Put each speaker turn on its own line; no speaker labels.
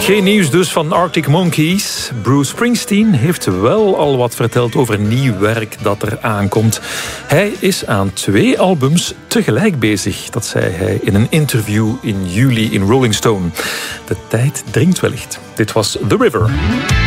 Geen nieuws dus van Arctic Monkeys. Bruce Springsteen heeft wel al wat verteld over nieuw werk dat er aankomt. Hij is aan 2 albums tegelijk bezig. Dat zei hij in een interview in juli in Rolling Stone. De tijd dringt wellicht. Dit was The River.